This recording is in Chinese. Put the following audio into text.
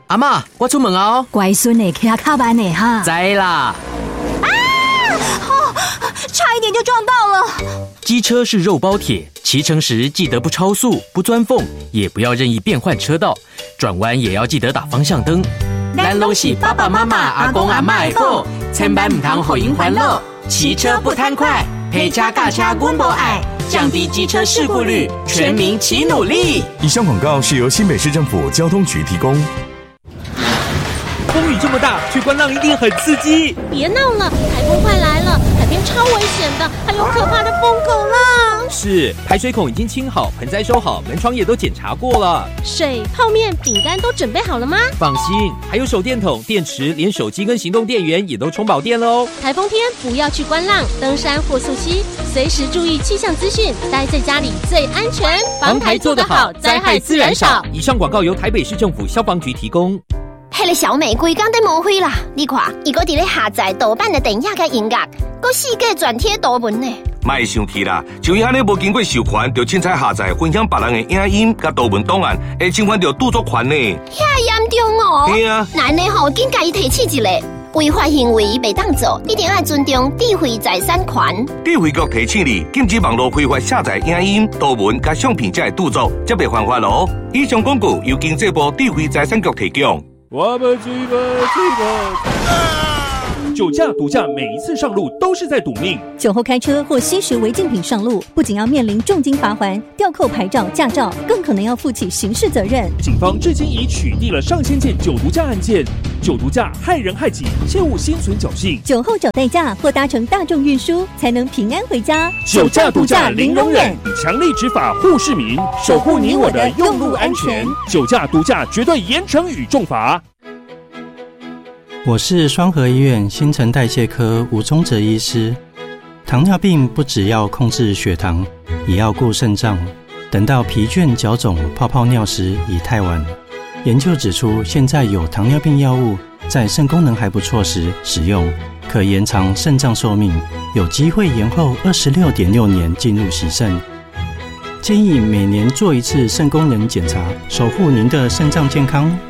阿嬷，我出门哦。 乖孙呢，骑较慢呢哈。 知啦。 差一点就撞到了。 机车是肉包铁，骑乘时记得不超速、不钻缝，也不要任意变换车道，转弯也要记得打方向灯。咱拢是爸爸妈妈、阿公阿嬷的宝，千万唔通互因烦恼。骑车不贪快，陪车驾车阮无爱，降低机车事故率，全民齐努力。 以上广告是由新北市政府交通局提供。 风雨这么大，去观浪一定很刺激。 别闹了，台风快来了，海边超危险的，还有可怕的疯狗浪。 是，排水孔已经清好，盆栽收好，门窗也都检查过了。 水、泡面、饼干都准备好了吗？ 放心，还有手电筒、电池，连手机跟行动电源也都充饱电了哦。 台风天不要去观浪、登山或溯溪，随时注意气象资讯，待在家里最安全。防台做得好，灾害自然少。 以上广告由台北市政府消防局提供。 迄个小美规工在抹灰啦！你看，伊搁伫咧下载盗版的电影甲音乐，搁四界转贴图文呢。 莫生气啦，像伊安尼无经过授权，就凊彩下载分享别人的影音甲图文档案，会侵犯到著作权呢。 遐严重哦！ 对啊， 那呢吼，紧甲伊提起一个违法行为袂当做，一定要尊重智慧财产权。 智慧局提醒你，禁止网络非法下载影音、图文甲相片才会著作，则袂犯法咯。以上广告由经济部智慧财产局提供。 我们追吧，酒驾、毒驾，每一次上路都是在赌命。 酒后开车或吸食违禁品上路，不仅要面临重金罚锾、吊扣牌照、驾照，更可能要负起刑事责任。 警方至今已取缔了上千件酒毒驾案件。酒毒驾害人害己，切勿心存侥幸。 酒后找代驾或搭乘大众运输，才能平安回家。 酒驾、毒驾零容忍，强力执法护市民，守护你我的用路安全。酒驾、毒驾绝对严惩与重罚。 我是双和医院新陈代谢科吴宗哲医师。糖尿病不只要控制血糖，也要顾肾脏。等到疲倦、脚肿、泡泡尿时已太晚。研究指出，现在有糖尿病药物在肾功能还不错时使用，可延长肾脏寿命，有机会延后26.6年进入洗肾。建议每年做一次肾功能检查，守护您的肾脏健康。